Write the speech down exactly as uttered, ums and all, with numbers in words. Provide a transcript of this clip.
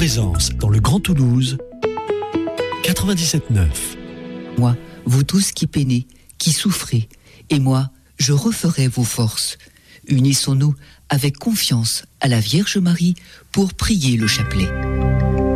présence dans le Grand Toulouse, quatre-vingt-dix-sept neuf. Moi, vous tous qui peinez, qui souffrez, et moi, je referai vos forces. Unissons-nous avec confiance à la Vierge Marie pour prier le chapelet.